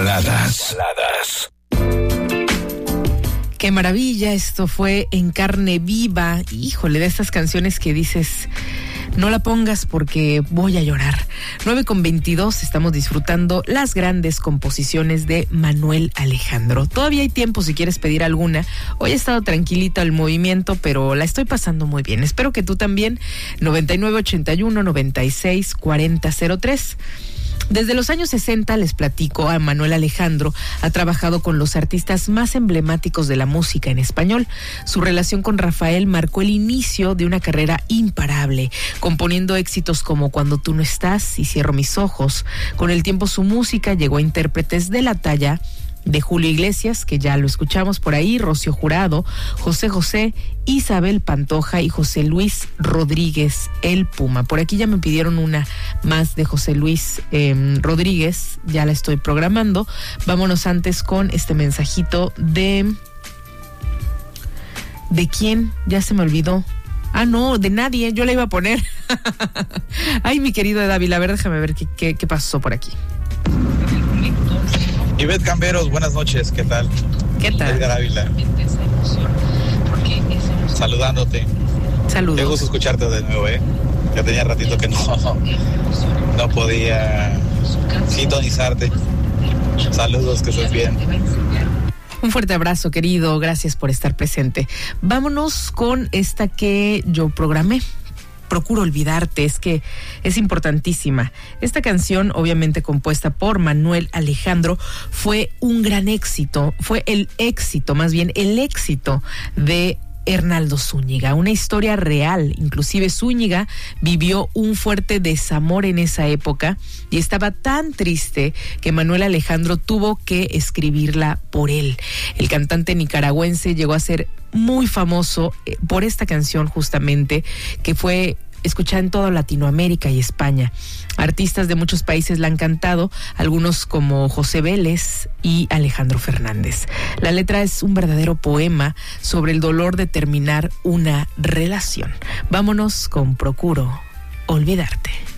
Baladas. Qué maravilla, esto fue En Carne Viva. Híjole, de estas canciones que dices, no la pongas porque voy a llorar. 9:22, estamos disfrutando las grandes composiciones de Manuel Alejandro. Todavía hay tiempo si quieres pedir alguna. Hoy he estado tranquilita el movimiento, pero la estoy pasando muy bien. Espero que tú también. 9981-964003. Desde los años 60, les platico, a Manuel Alejandro ha trabajado con los artistas más emblemáticos de la música en español. Su relación con Rafael marcó el inicio de una carrera imparable, componiendo éxitos como Cuando tú no estás y Cierro mis ojos. Con el tiempo su música llegó a intérpretes de la talla de Julio Iglesias, que ya lo escuchamos por ahí, Rocío Jurado, José José, Isabel Pantoja y José Luis Rodríguez, el Puma. Por aquí ya me pidieron una más de José Luis Rodríguez, ya la estoy programando. Vámonos antes con este mensajito de quién, ya se me olvidó. Ah, no, de nadie, yo la iba a poner. Ay, mi querido David, a ver, déjame ver qué pasó por aquí. Ivette Camberos, buenas noches, ¿qué tal? ¿Qué tal? Edgar Ávila. Saludándote. Saludos. Qué gusto escucharte de nuevo, Ya tenía ratito que no podía sintonizarte. Saludos, que estés bien. Un fuerte abrazo, querido, gracias por estar presente. Vámonos con esta que yo programé. Procuro olvidarte, es que es importantísima. Esta canción, obviamente compuesta por Manuel Alejandro, fue un gran éxito, fue el éxito de Hernaldo Zúñiga, una historia real. Inclusive Zúñiga vivió un fuerte desamor en esa época y estaba tan triste que Manuel Alejandro tuvo que escribirla por él. El cantante nicaragüense llegó a ser muy famoso por esta canción justamente, que fue escuchada en toda Latinoamérica y España. Artistas de muchos países la han cantado, algunos como José Vélez y Alejandro Fernández. La letra es un verdadero poema sobre el dolor de terminar una relación. Vámonos con Procuro olvidarte.